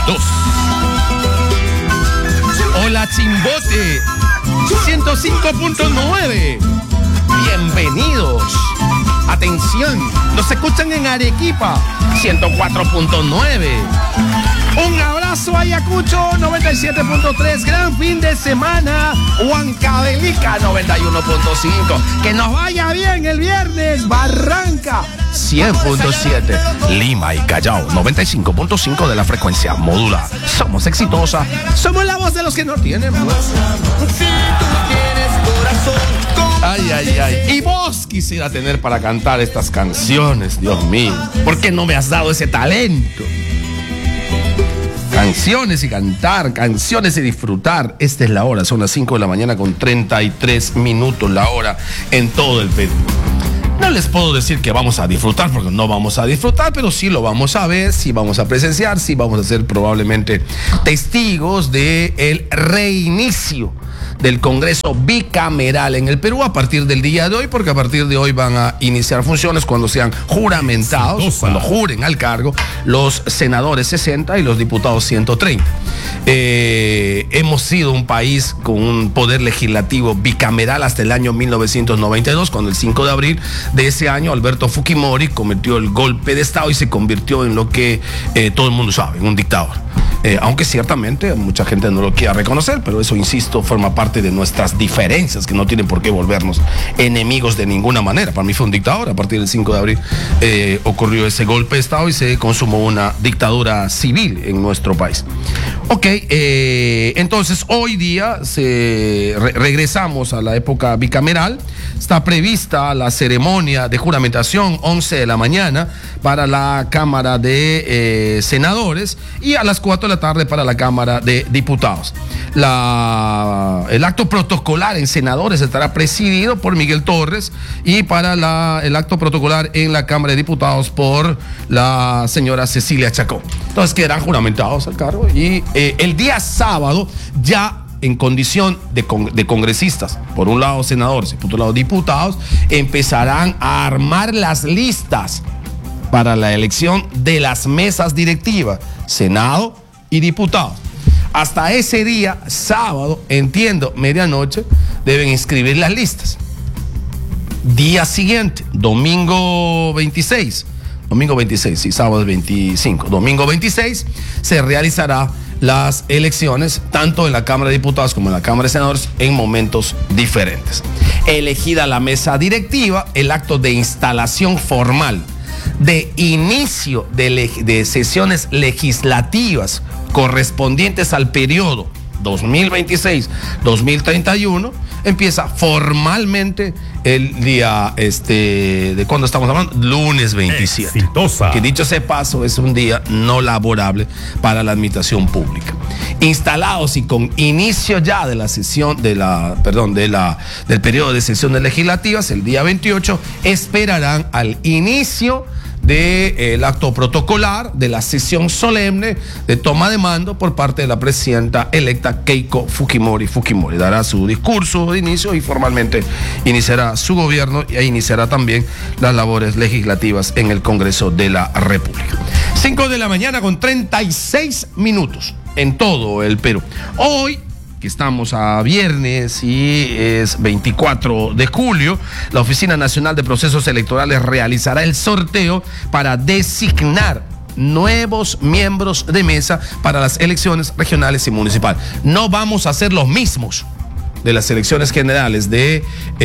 2. Hola Chimbote 105.9. Bienvenidos. Atención, nos escuchan en Arequipa 104.9. Un abrazo a Ayacucho 97.3. Gran fin de semana. Huancavelica 91.5. Que nos vaya bien el viernes. Barranca 100.7. Lima y Callao 95.5 de la frecuencia modulada. Somos exitosa. Somos la voz de los que no tienen voz. Si tú tienes corazón. Ay, ay, ay. Y vos quisiera tener para cantar estas canciones, Dios mío. ¿Por qué no me has dado ese talento? Canciones y cantar, canciones y disfrutar. Esta es la hora, son las 5 de la mañana con 33 minutos la hora en todo el Perú. No les puedo decir que vamos a disfrutar, porque no vamos a disfrutar, pero sí lo vamos a ver, sí vamos a presenciar, sí vamos a ser probablemente testigos del reinicio del Congreso bicameral en el Perú a partir del día de hoy, porque a partir de hoy van a iniciar funciones cuando sean juramentados, cuando juren al cargo los senadores 60 y los diputados 130. Hemos sido un país con un poder legislativo bicameral hasta el año 1992, cuando el 5 de abril de ese año Alberto Fujimori cometió el golpe de Estado y se convirtió en lo que todo el mundo sabe, en un dictador. Aunque ciertamente mucha gente no lo quiera reconocer, pero eso, insisto, forma parte de nuestras diferencias que no tienen por qué volvernos enemigos de ninguna manera. Para mí fue un dictador. A partir del 5 de abril ocurrió ese golpe de Estado y se consumó una dictadura civil en nuestro país. Ok, entonces hoy día regresamos a la época bicameral. Está prevista la ceremonia de juramentación 11 de la mañana para la Cámara de Senadores y a las 4 de la tarde para la Cámara de Diputados. El acto protocolar en senadores estará presidido por Miguel Torres y para el acto protocolar en la Cámara de Diputados por la señora Cecilia Chacón. Entonces quedarán juramentados al cargo y el día sábado ya en condición de congresistas, por un lado senadores y por otro lado diputados, empezarán a armar las listas para la elección de las mesas directivas, Senado y diputados. Hasta ese día, sábado, entiendo, medianoche, deben inscribir las listas. Día siguiente, domingo 26, sí, sábado es 25, domingo 26, se realizará las elecciones, tanto en la Cámara de Diputados como en la Cámara de Senadores, en momentos diferentes. Elegida la mesa directiva, el acto de instalación formal de inicio de sesiones legislativas correspondientes al periodo 2026-2031 empieza formalmente el día ¿de cuándo estamos hablando? Lunes 27. Exitosa. Que dicho sea paso, es un día no laborable para la administración pública. Instalados y con inicio ya de la sesión del periodo de sesiones legislativas, el día 28 esperarán al inicio del acto protocolar de la sesión solemne de toma de mando por parte de la presidenta electa Keiko Fujimori. Dará su discurso de inicio y formalmente iniciará su gobierno e iniciará también las labores legislativas en el Congreso de la República. 5 de la mañana con 36 minutos en todo el Perú. Hoy, que estamos a viernes y es 24 de julio, la Oficina Nacional de Procesos Electorales realizará el sorteo para designar nuevos miembros de mesa para las elecciones regionales y municipales. No vamos a ser los mismos de las elecciones generales de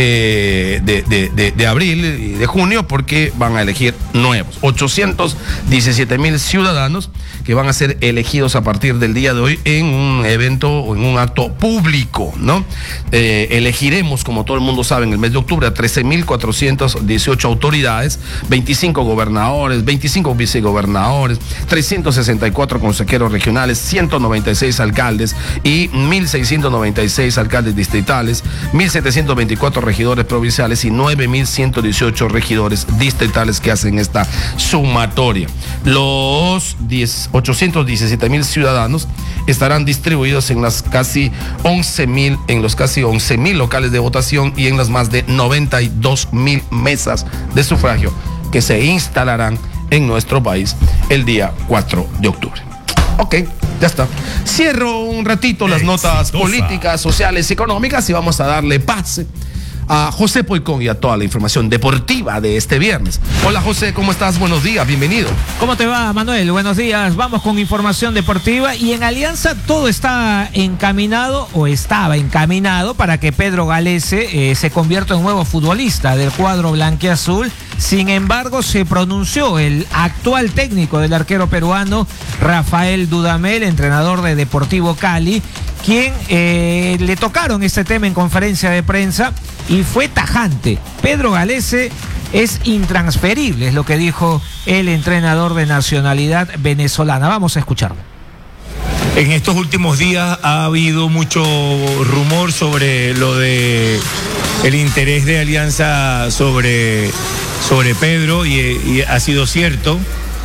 abril y de junio, porque van a elegir nuevos 817,000 ciudadanos que van a ser elegidos a partir del día de hoy en un evento o en un acto público, ¿no? Elegiremos, como todo el mundo sabe, en el mes de octubre a 13,418 autoridades, 25 gobernadores, 25 vicegobernadores, 364 consejeros regionales, 196 alcaldes y 1,696 alcaldes distritales, 1,724 regidores provinciales y 9,118 regidores distritales que hacen esta sumatoria. Los 817,000 ciudadanos estarán distribuidos en las casi 11,000 locales de votación y en las más de 92,000 mesas de sufragio que se instalarán en nuestro país el día 4 de octubre. Ok, Ya está. Cierro un ratito las notas políticas, sociales y económicas y vamos a darle pase a José Poicón y a toda la información deportiva de este viernes. Hola José, ¿cómo estás? Buenos días, bienvenido. ¿Cómo te va, Manuel? Buenos días. Vamos con información deportiva y en Alianza todo está encaminado o estaba encaminado para que Pedro Galese se convierta en nuevo futbolista del cuadro blanquiazul. Sin embargo, se pronunció el actual técnico del arquero peruano, Rafael Dudamel, entrenador de Deportivo Cali, quien le tocaron este tema en conferencia de prensa y fue tajante. Pedro Galese es intransferible, es lo que dijo el entrenador de nacionalidad venezolana. Vamos a escucharlo. En estos últimos días ha habido mucho rumor sobre lo de el interés de Alianza sobre Pedro y ha sido cierto.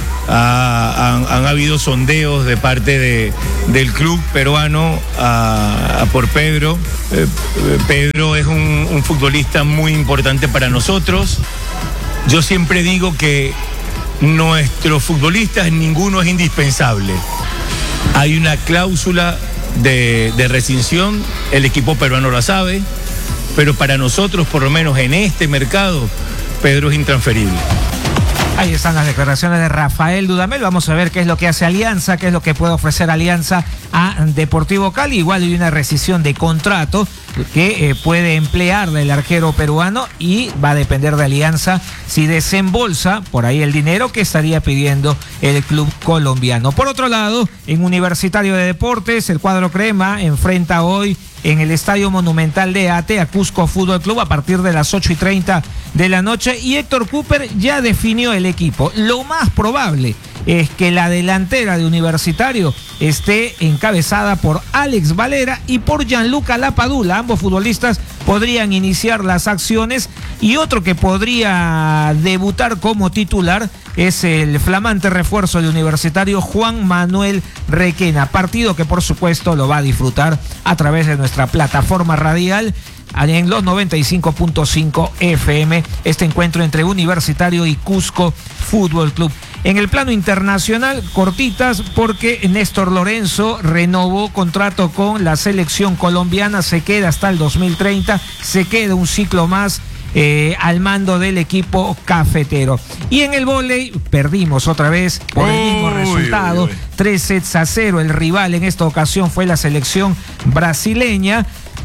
Han habido sondeos de parte del club peruano por Pedro. Pedro es un futbolista muy importante para nosotros. Yo siempre digo que nuestros futbolistas, ninguno es indispensable. Hay una cláusula de rescisión, el equipo peruano la sabe, pero para nosotros, por lo menos en este mercado, Pedro es intransferible. Ahí están las declaraciones de Rafael Dudamel. Vamos a ver qué es lo que hace Alianza, qué es lo que puede ofrecer Alianza a Deportivo Cali. Igual hay una rescisión de contrato que puede emplear del arquero peruano y va a depender de Alianza si desembolsa por ahí el dinero que estaría pidiendo el club colombiano. Por otro lado, en Universitario de Deportes, el cuadro crema enfrenta hoy en el Estadio Monumental de Ate a Cusco Fútbol Club a partir de las 8:30 de la noche y Héctor Cooper ya definió el equipo. Lo más probable es que la delantera de Universitario esté encabezada por Alex Valera y por Gianluca Lapadula. Ambos futbolistas podrían iniciar las acciones y otro que podría debutar como titular es el flamante refuerzo de Universitario Juan Manuel Requena. Partido que por supuesto lo va a disfrutar a través de nuestra plataforma radial en los 95.5 FM, este encuentro entre Universitario y Cusco Fútbol Club. En el plano internacional, cortitas, porque Néstor Lorenzo renovó contrato con la selección colombiana, se queda hasta el 2030, se queda un ciclo más al mando del equipo cafetero. Y en el vóley perdimos otra vez por el mismo resultado, 3-0. El rival en esta ocasión fue la selección brasileña.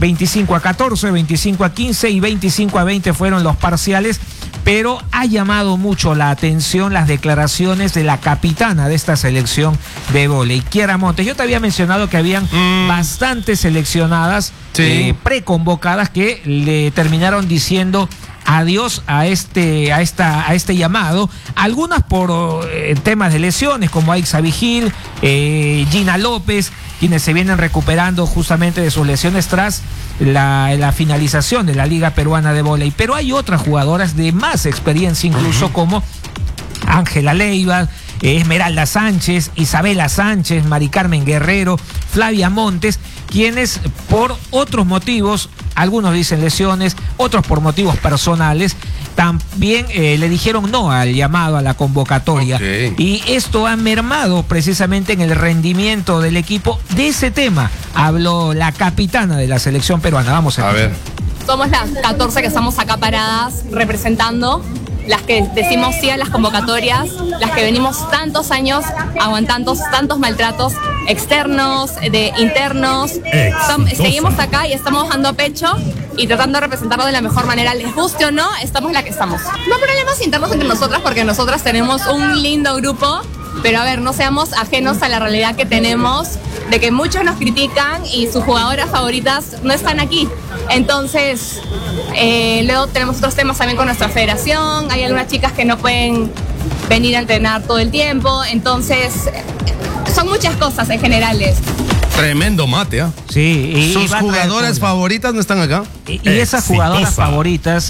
25-14, 25-15 y 25-20 fueron los parciales, pero ha llamado mucho la atención las declaraciones de la capitana de esta selección de vóley, Kiara Montes. Yo te había mencionado que habían bastantes seleccionadas preconvocadas que le terminaron diciendo adiós a este llamado, algunas por temas de lesiones como Aixa Vigil, Gina López, quienes se vienen recuperando justamente de sus lesiones tras la finalización de la Liga Peruana de Vóley. Pero hay otras jugadoras de más experiencia incluso como Ángela Leiva, Esmeralda Sánchez, Isabela Sánchez, Mari Carmen Guerrero, Flavia Montes, quienes por otros motivos, algunos dicen lesiones, otros por motivos personales, también le dijeron no al llamado a la convocatoria. Y esto ha mermado precisamente en el rendimiento del equipo. De ese tema habló la capitana de la selección peruana. Vamos a ver. Somos las 14 que estamos acá paradas representando, las que decimos sí a las convocatorias, las que venimos tantos años aguantando tantos maltratos externos, internos. Seguimos acá y estamos dando pecho y tratando de representarlo de la mejor manera. Les guste o no, estamos la que estamos. No hay problemas internos entre nosotras porque nosotras tenemos un lindo grupo, pero a ver, no seamos ajenos a la realidad que tenemos de que muchos nos critican y sus jugadoras favoritas no están aquí. Entonces, luego tenemos otros temas también con nuestra federación. Hay algunas chicas que no pueden venir a entrenar todo el tiempo. Entonces, son muchas cosas en generales. Tremendo mate, ¿ah? Sí. Y sus jugadoras favoritas no están acá. Y esas jugadoras favoritas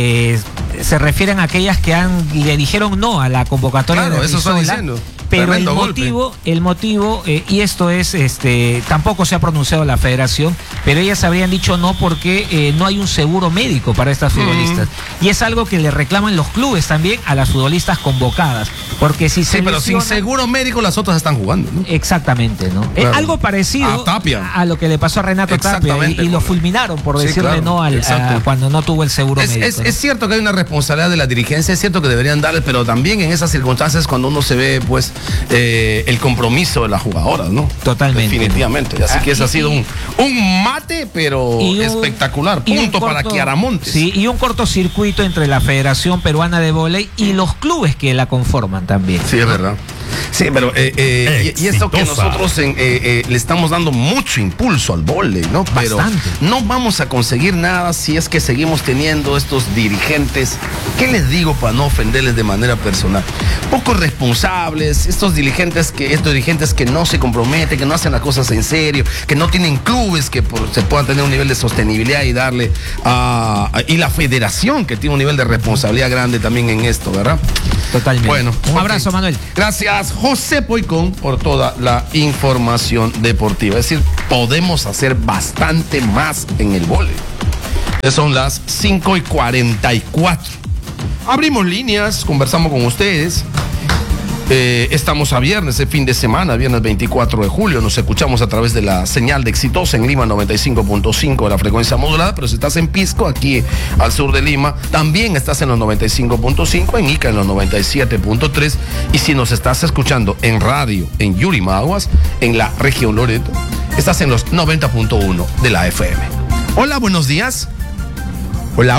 se refieren a aquellas que le dijeron no a la convocatoria. Claro, de eso estoy diciendo. Pero el motivo, y esto es, tampoco se ha pronunciado la federación, pero ellas habrían dicho no porque no hay un seguro médico para estas futbolistas. Y es algo que le reclaman los clubes también a las futbolistas convocadas, porque si se pero sin seguro médico las otras están jugando, ¿no? Exactamente, ¿no? Claro. Algo parecido a lo que le pasó a Renato Tapia y lo fulminaron por decirle no cuando no tuvo el seguro médico. Es cierto que hay una responsabilidad de la dirigencia, es cierto que deberían darle, pero también en esas circunstancias cuando uno se ve pues el compromiso de las jugadoras, ¿no? Totalmente. Definitivamente. Así que ese ha sido un mate, pero espectacular. Punto para Chiaramontes. Sí, y un cortocircuito entre la Federación Peruana de Vóley y los clubes que la conforman también. Sí, es verdad. Sí, pero y esto que nosotros le estamos dando mucho impulso al vóley, ¿no? Pero no vamos a conseguir nada si es que seguimos teniendo estos dirigentes, ¿qué les digo para no ofenderles de manera personal? Poco responsables, estos dirigentes que no se comprometen, que no hacen las cosas en serio, que no tienen clubes que se puedan tener un nivel de sostenibilidad y darle y la federación que tiene un nivel de responsabilidad grande también en esto, ¿verdad? Totalmente. Bueno, un abrazo, Manuel. Gracias, José Poicón, por toda la información deportiva. Es decir, podemos hacer bastante más en el vóley. Son las 5:44. Abrimos líneas, conversamos con ustedes. Estamos a viernes, el fin de semana, viernes 24 de julio. Nos escuchamos a través de la señal de Exitosa en Lima 95.5 de la frecuencia modulada, pero si estás en Pisco, aquí al sur de Lima, también estás en los 95.5, en Ica en los 97.3, y si nos estás escuchando en radio en Yurimaguas, en la región Loreto, estás en los 90.1 de la FM. Hola, buenos días. Hola.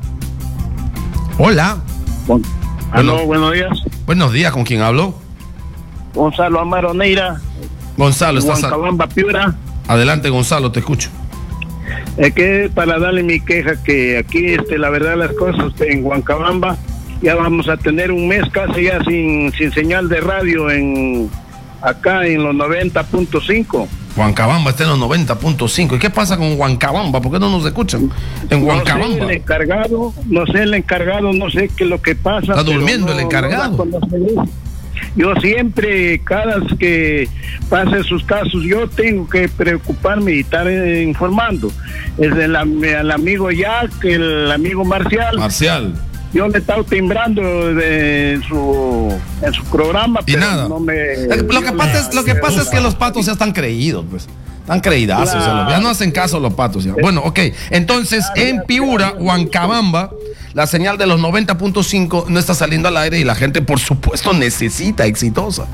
Aló, buenos días. Buenos días, ¿con quién hablo? Gonzalo Amaro Neira. Gonzalo, estás Huancabamba, Piura. Adelante, Gonzalo, te escucho. Es que para darle mi queja que aquí, la verdad las cosas, en Huancabamba ya vamos a tener un mes casi ya sin señal de radio acá en los 90.5. Huancabamba está en los 90.5. ¿Y qué pasa con Huancabamba? ¿Por qué no nos escuchan en Huancabamba? No sé, el encargado, no sé qué es lo que pasa. ¿Está durmiendo el encargado? Yo siempre, cada vez que pasen sus casos, yo tengo que preocuparme y estar informando. El amigo Jack, el amigo Marcial. Yo le he estado timbrando en su programa, y pero nada. No me... Lo que pasa es que los patos ya están creídos, pues. Están creidazos, ya no hacen caso los patos. Ya. Bueno, ok. Entonces, en Piura, Huancabamba, la señal de los 90.5 no está saliendo al aire y la gente, por supuesto, necesita Exitosa.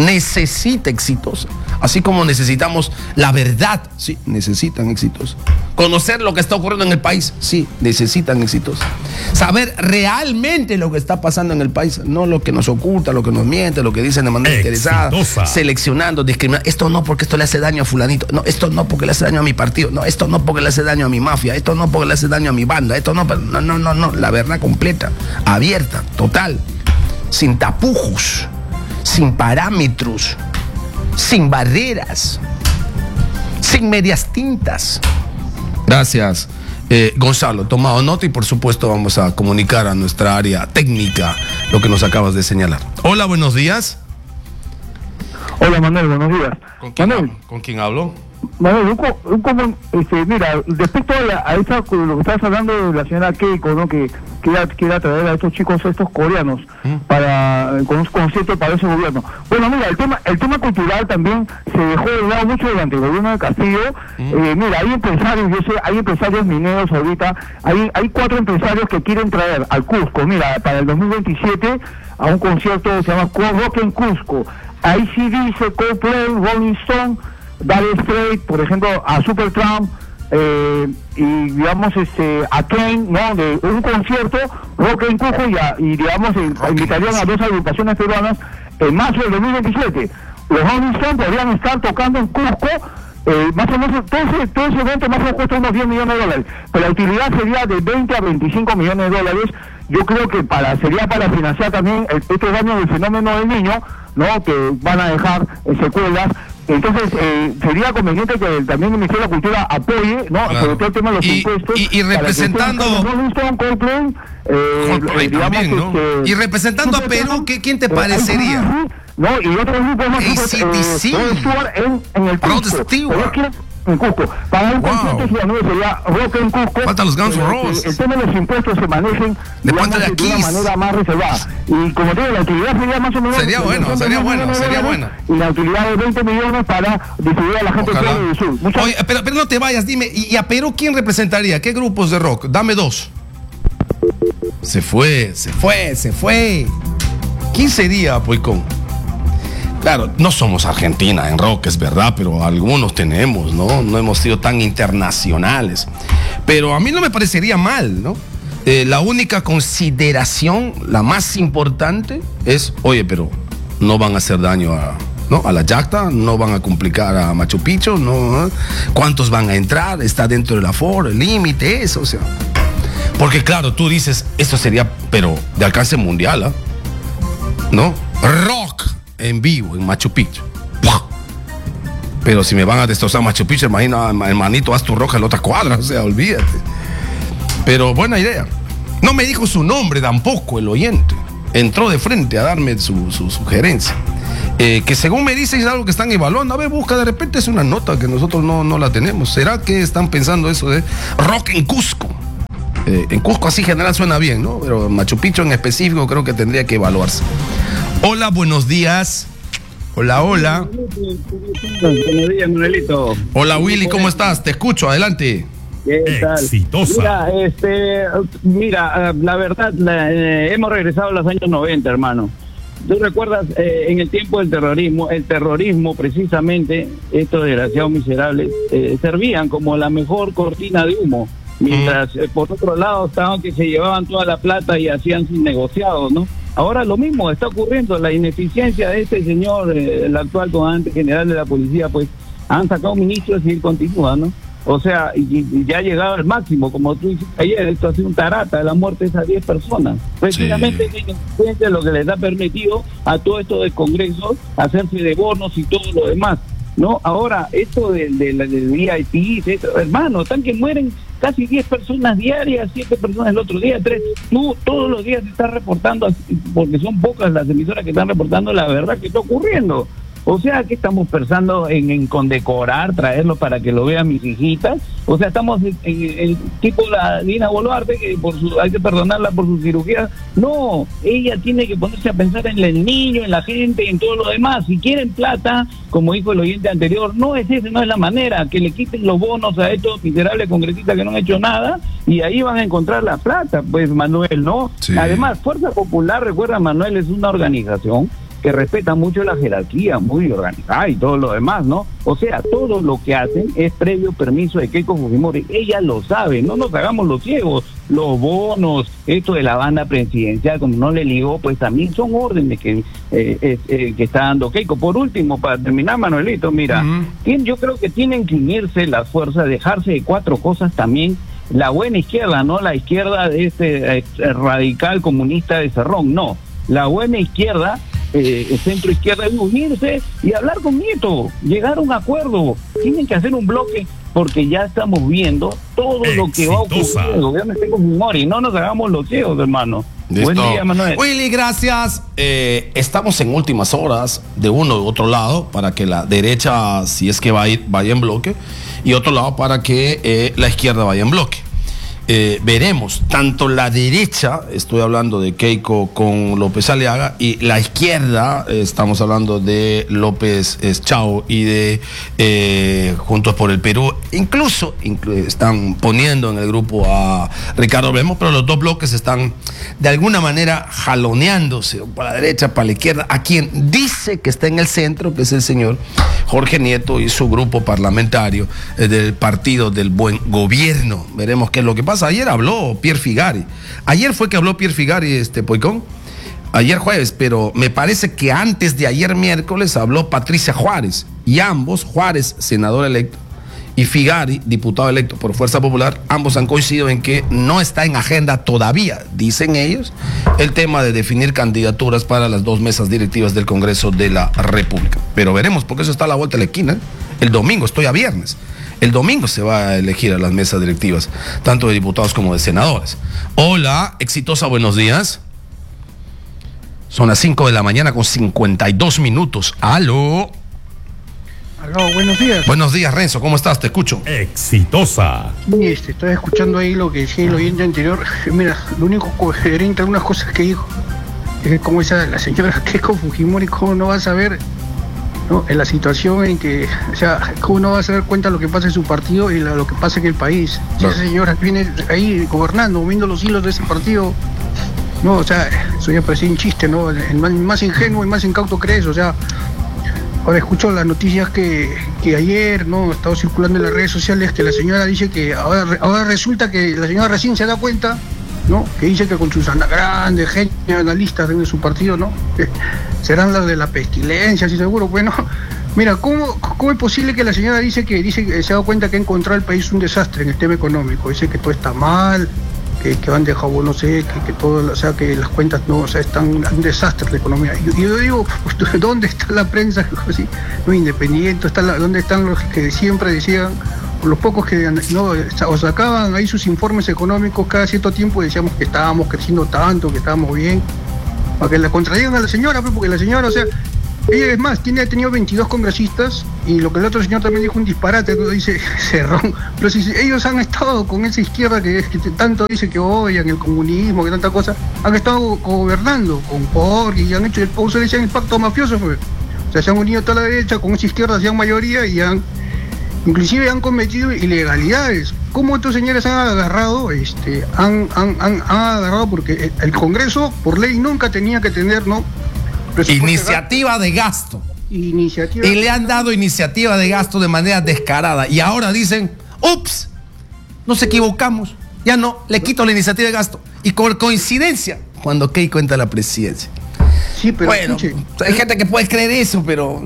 Así como necesitamos la verdad, sí, necesitan Exitosa. Conocer lo que está ocurriendo en el país, sí, necesitan Exitosa. Saber realmente lo que está pasando en el país, no lo que nos oculta, lo que nos miente, lo que dicen de manera interesada, seleccionando, discriminando. Esto no porque esto le hace daño a fulanito. No, esto no porque le hace daño a mi partido. No, esto no porque le hace daño a mi mafia. Esto no porque le hace daño a mi banda. Esto no, no. La verdad completa, abierta, total, sin tapujos, sin parámetros, sin barreras, sin medias tintas. Gracias, Gonzalo. Tomado nota y por supuesto vamos a comunicar a nuestra área técnica lo que nos acabas de señalar. Hola, buenos días. Hola, Manuel, buenos días. ¿Con quién hablo? Manuel, mira, respecto a lo que estabas hablando de la señora Keiko, ¿no? Que quiera traer a estos chicos, estos coreanos, con un concepto para ese gobierno. Bueno, mira, el tema cultural también se dejó de lado mucho durante el gobierno de Castillo. Mira, hay empresarios, hay empresarios mineros ahorita, hay 4 empresarios que quieren traer al Cusco, mira, para el 2027, a un concierto que se llama Rock en Cusco. Ahí sí dice Coldplay, Rolling Stone, Dire Straits, por ejemplo, a Supertramp, y digamos a Kane, ¿no? De un concierto rock en Cusco y digamos invitarían a 2 agrupaciones peruanas en marzo del 2027. Los Rolling Stones podrían estar tocando en Cusco, más o menos todo ese evento más o menos cuesta unos $10 millones, pero la utilidad sería de 20 a 25 millones de dólares. Yo creo que sería para financiar también estos daños del fenómeno del niño, ¿no? Que van a dejar secuelas. Entonces, sería conveniente que también el Ministerio de la Cultura apoye, ¿no? Claro. Sobre todo el tema de los impuestos. Y representando... también, ¿no? Y representando a Perú, ¿quién te parecería? No, y otro grupo más... ACDC. en el Rod Stewart. en Cusco. Para un concierto ciudadano sería rock en Cusco. Faltan los Guns N' Roses. El tema de los impuestos se manejen de una manera más reservada. Y como digo, la utilidad sería más o menos... Sería bueno. Y la utilidad de 20 millones para distribuir a la gente del sur y del sur. Oye, pero no te vayas, dime, ¿y a Perú quién representaría? ¿Qué grupos de rock? Dame 2. Se fue. ¿Quién sería, Poicón? Claro, no somos Argentina en rock, es verdad, pero algunos tenemos, ¿no? No hemos sido tan internacionales. Pero a mí no me parecería mal, ¿no? La única consideración, la más importante, es, oye, pero no van a hacer daño a la Yacta, no van a complicar a Machu Picchu, ¿no? ¿Cuántos van a entrar? Está dentro del aforo, el límite, eso, o sea. Porque claro, tú dices, esto sería, pero de alcance mundial, ¿no? Rock en vivo en Machu Picchu. ¡Pah! Pero si me van a destrozar Machu Picchu, imagina, hermanito, haz tu rock en la otra cuadra, o sea, olvídate. Pero buena idea. No me dijo su nombre tampoco el oyente. Entró de frente a darme su sugerencia. Que según me dicen es algo que están evaluando. A ver, busca, de repente es una nota que nosotros no la tenemos. ¿Será que están pensando eso de rock en Cusco? En Cusco así general suena bien, ¿no? Pero Machu Picchu en específico creo que tendría que evaluarse. Hola, buenos días. Hola. Buenos días, Manuelito. Hola, Willy, ¿cómo estás? Te escucho, adelante. ¿Qué tal? Exitosa. Mira, la verdad, hemos regresado a los años 90, hermano. ¿Tú recuerdas en el tiempo del terrorismo? El terrorismo, precisamente, estos desgraciados miserables, servían como la mejor cortina de humo. Mientras, por otro lado, estaban que se llevaban toda la plata y hacían sus negociados, ¿no? Ahora lo mismo está ocurriendo, la ineficiencia de este señor, el actual comandante general de la policía, pues han sacado ministros y él continúa, ¿no? O sea, y ya ha llegado al máximo, como tú dices ayer, esto ha sido un tarata, la muerte de esas 10 personas. Precisamente es ineficiencia lo que les ha permitido a todo esto del Congreso hacerse de bonos y todo lo demás, ¿no? Ahora, esto del VIP, hermano, están que mueren casi 10 personas diarias, 7 personas el otro día, 3. Tú todos los días estás reportando, porque son pocas las emisoras que están reportando la verdad que está ocurriendo. O sea, que estamos pensando en condecorar, traerlo para que lo vean mis hijitas. O sea, estamos en tipo la Dina Boluarte, que hay que perdonarla por su cirugía. No, ella tiene que ponerse a pensar en el niño, en la gente, en todo lo demás. Si quieren plata, como dijo el oyente anterior, no es la manera, que le quiten los bonos a estos miserables congresistas que no han hecho nada, y ahí van a encontrar la plata, pues, Manuel, ¿no? Sí. Además, Fuerza Popular, recuerda, Manuel, es una organización que respeta mucho la jerarquía, muy organizada y todo lo demás, ¿no? O sea, todo lo que hacen es previo permiso de Keiko Fujimori. Ella lo sabe, no nos hagamos los ciegos. Los bonos, esto de la banda presidencial, como no le ligó, pues también son órdenes que está dando Keiko. Por último, para terminar, Manuelito, mira, yo creo que tienen que unirse las fuerzas, dejarse de 4 cosas también. La buena izquierda, no la izquierda de este radical comunista de Cerrón, no. La buena izquierda, centro izquierda, es unirse y hablar con Nieto, llegar a un acuerdo. Tienen que hacer un bloque, porque ya estamos viendo todo lo que va a ocurrir en el gobierno de Fujimori. No nos hagamos los ciegos, hermano. Listo. Buen día, Manuel. Willy, gracias. Estamos en últimas horas de uno u otro lado para que la derecha, si es que vaya en bloque, y otro lado para que la izquierda vaya en bloque. Veremos tanto la derecha, estoy hablando de Keiko con López Aliaga, y la izquierda, estamos hablando de López Chao y de Juntos por el Perú. Incluso están poniendo en el grupo a Ricardo Lemos, pero los dos bloques están de alguna manera jaloneándose para la derecha, para la izquierda, a quien dice que está en el centro, que es el señor Jorge Nieto y su grupo parlamentario del Partido del Buen Gobierno. Veremos qué es lo que pasa. Ayer habló Pierre Figari. Ayer fue que habló Pierre Figari, Poicón. Ayer jueves, pero me parece que antes de ayer miércoles habló Patricia Juárez. Y ambos, Juárez, senador electo, y Figari, diputado electo por Fuerza Popular, ambos han coincidido en que no está en agenda todavía, dicen ellos, el tema de definir candidaturas para las 2 mesas directivas del Congreso de la República. Pero veremos, porque eso está a la vuelta de la esquina. El domingo, estoy a viernes. El domingo se va a elegir a las mesas directivas, tanto de diputados como de senadores. Hola, exitosa, buenos días. Son las 5 de la mañana con 52 minutos. ¡Aló! Aló, buenos días. Buenos días, Renzo, ¿cómo estás? Te escucho. Exitosa. Estoy escuchando ahí lo que decía el oyente anterior. Mira, lo único coherente, algunas cosas que dijo, es que como esa la señora Keiko Fujimori, ¿cómo no va a saber, no, en la situación en que, o sea, cómo no va a saber cuenta lo que pasa en su partido y lo que pasa en el país? Si esa señora viene ahí gobernando, moviendo los hilos de ese partido, no, o sea, eso ya parecía un chiste, ¿no? El más ingenuo y más incauto crees, o sea. Ahora escucho las noticias que ayer, ¿no? Estaba circulando en las redes sociales que la señora dice que ahora resulta que la señora recién se da cuenta, ¿no? Que dice que con sus grandes genios analistas de su partido, ¿no? Que serán las de la pestilencia, sí seguro. Bueno, mira, ¿cómo es posible que la señora dice que se ha dado cuenta que ha encontrado el país un desastre en el tema económico? Dice que todo está mal, que han dejado, no sé, que todo, o sea, que las cuentas no, o sea, están un desastre la economía. Y yo digo, ¿dónde está la prensa así, no independiente? ¿Dónde están los que siempre decían, los pocos que no, o sacaban ahí sus informes económicos cada cierto tiempo y decíamos que estábamos creciendo tanto, que estábamos bien, para que la contradigan a la señora, porque la señora, o sea, ella es más, ha tenido 22 congresistas y lo que el otro señor también dijo un disparate, ¿no? Dice Cerrón, pero si ellos han estado con esa izquierda que tanto dice que odian el comunismo, que tanta cosa, han estado gobernando con Jorge y han hecho el pacto mafioso, pues. O sea, se han unido toda la derecha con esa izquierda, sean mayoría y inclusive han cometido ilegalidades. ¿Cómo estos señores han agarrado? Han agarrado porque el Congreso por ley nunca tenía que tener, ¿no? Iniciativa de gasto. Y le han dado iniciativa de gasto de manera descarada. Y ahora dicen, ups, nos equivocamos. Ya no, le quito la iniciativa de gasto. Y por coincidencia, cuando Keiko entra a la presidencia. Sí, pero bueno, hay gente que puede creer eso, pero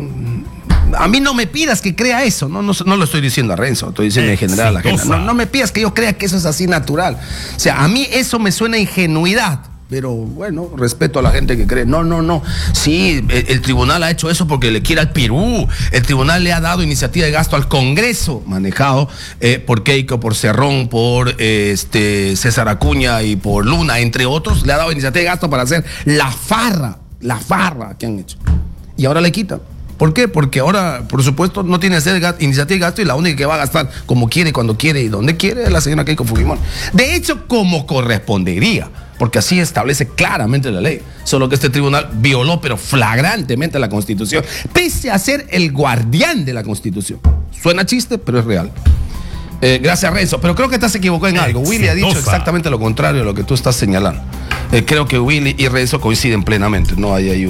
a mí no me pidas que crea eso. No lo estoy diciendo a Renzo, estoy diciendo en general a la gente. No me pidas que yo crea que eso es así natural. O sea, a mí eso me suena a ingenuidad. Pero bueno, respeto a la gente que cree. No. Sí, el tribunal ha hecho eso porque le quiere al Perú. El tribunal le ha dado iniciativa de gasto al Congreso, manejado por Keiko, por Cerrón, por César Acuña y por Luna, entre otros. Le ha dado iniciativa de gasto para hacer la farra que han hecho. Y ahora le quitan. ¿Por qué? Porque ahora, por supuesto, no tiene iniciativa de gasto y la única que va a gastar como quiere, cuando quiere y donde quiere es la señora Keiko Fujimori. De hecho, como correspondería, porque así establece claramente la ley, solo que este tribunal violó pero flagrantemente la Constitución, pese a ser el guardián de la Constitución. Suena chiste, pero es real. Gracias, Renzo, pero creo que estás equivocado en algo. Willy ha dicho exactamente lo contrario de lo que tú estás señalando. Creo que Willy y Renzo coinciden plenamente. No hay ahí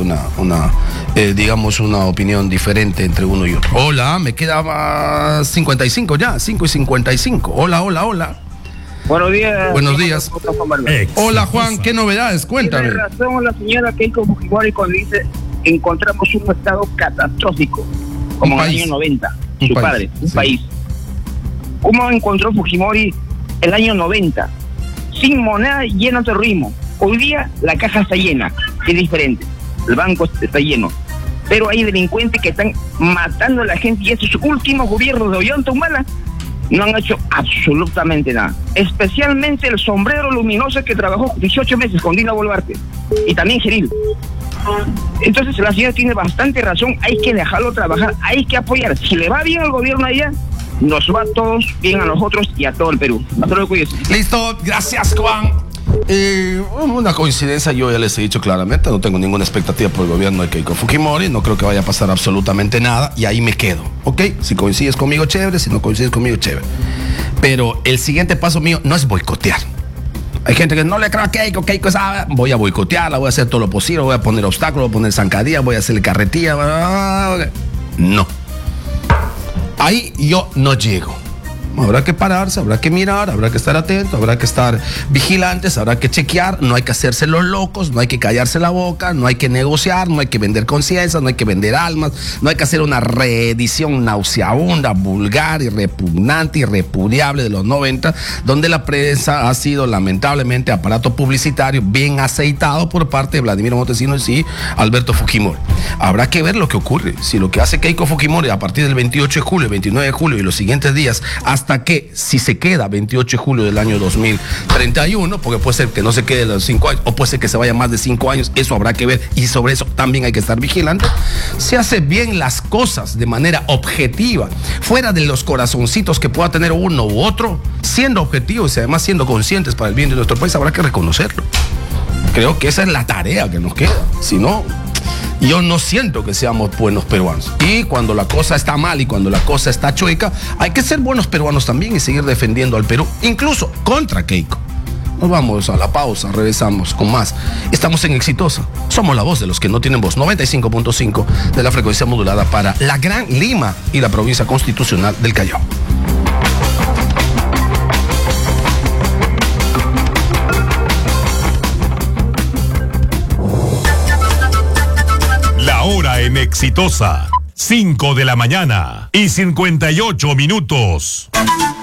digamos, una opinión diferente entre uno y otro. Hola, me quedaba 55 ya, 5:55. Hola. Buenos días. Buenos días. Hola, Juan, ¿qué novedades? Cuéntame. Tiene razón la señora Keiko Fujimori cuando dice encontramos un estado catastrófico, como en el año 90. Su padre, un país. ¿Cómo encontró Fujimori el año 90? Sin moneda, lleno de terrorismo. Hoy día la caja está llena, es diferente. El banco está lleno. Pero hay delincuentes que están matando a la gente y estos últimos gobiernos de Ollanta Humala no han hecho absolutamente nada. Especialmente el sombrero luminoso que trabajó 18 meses con Dina Boluarte y también Geril. Entonces la señora tiene bastante razón, hay que dejarlo trabajar, hay que apoyar. Si le va bien al gobierno allá, nos va a todos bien a nosotros y a todo el Perú. Hasta luego, cuídense. Listo, gracias, Juan. Una coincidencia, yo ya les he dicho claramente, no tengo ninguna expectativa por el gobierno de Keiko Fujimori, no creo que vaya a pasar absolutamente nada y ahí me quedo, ¿ok? Si coincides conmigo, chévere, si no coincides conmigo, chévere. Pero el siguiente paso mío no es boicotear. Hay gente que no le cree a Keiko sabe, voy a boicotearla, voy a hacer todo lo posible, voy a poner obstáculos, voy a poner zancadillas, voy a hacerle carretilla. No. Ahí yo no llego. Habrá que pararse, habrá que mirar, habrá que estar atento, habrá que estar vigilantes, habrá que chequear, no hay que hacerse los locos, no hay que callarse la boca, no hay que negociar, no hay que vender conciencias, no hay que vender almas, no hay que hacer una reedición nauseabunda, vulgar y repugnante y repudiable de los 90, donde la prensa ha sido lamentablemente aparato publicitario bien aceitado por parte de Vladimir Montesinos y Alberto Fujimori. Habrá que ver lo que ocurre, si lo que hace Keiko Fujimori a partir del 28 de julio, 29 de julio y los siguientes días hasta hasta que, si se queda 28 de julio del año 2031, porque puede ser que no se quede los 5 años, o puede ser que se vaya más de 5 años, eso habrá que ver, y sobre eso también hay que estar vigilante, se hace bien las cosas de manera objetiva, fuera de los corazoncitos que pueda tener uno u otro, siendo objetivos y además siendo conscientes para el bien de nuestro país, habrá que reconocerlo. Creo que esa es la tarea que nos queda. Si no, yo no siento que seamos buenos peruanos. Y cuando la cosa está mal y cuando la cosa está chueca, hay que ser buenos peruanos también y seguir defendiendo al Perú, incluso contra Keiko. Nos vamos a la pausa, regresamos con más. Estamos en Exitosa. Somos la voz de los que no tienen voz. 95.5 de la frecuencia modulada para la Gran Lima y la provincia constitucional del Callao. La hora en Exitosa, 5 de la mañana y 58 minutos.